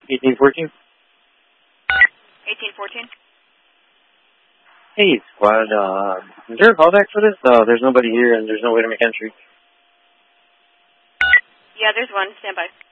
1814? 1814. Hey, squad. Is there a callback for this? There's nobody here and there's no way to make entry. Yeah, there's one. Stand by.